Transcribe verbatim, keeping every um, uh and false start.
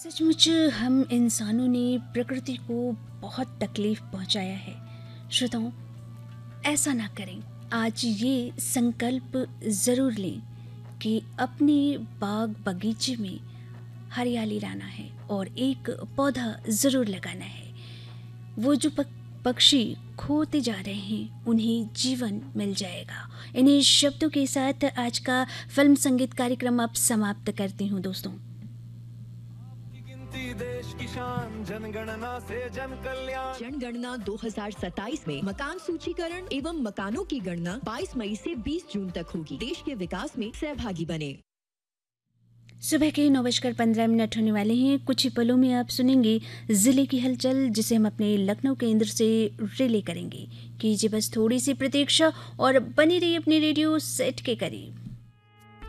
सचमुच हम इंसानों ने प्रकृति को बहुत तकलीफ पहुंचाया है। श्रोताओं, ऐसा ना करें। आज ये संकल्प ज़रूर लें कि अपने बाग बगीचे में हरियाली लाना है और एक पौधा ज़रूर लगाना है। वो जो पक, पक्षी खोते जा रहे हैं उन्हें जीवन मिल जाएगा। इन्हीं शब्दों के साथ आज का फिल्म संगीत कार्यक्रम अब समाप्त करती हूँ दोस्तों। देश की शान जनगणना से जन कल्याण। जनगणना दो हज़ार सत्ताईस में मकान सूचीकरण एवं मकानों की गणना बाईस मई से बीस जून तक होगी। देश के विकास में सहभागी बने। सुबह के नौ बजकर पंद्रह मिनट होने वाले हैं। कुछ ही पलों में आप सुनेंगे जिले की हलचल, जिसे हम अपने लखनऊ केंद्र से रिले करेंगे। कीजिए बस थोड़ी सी प्रतीक्षा और बनी रही अपने रेडियो सेट के करीब।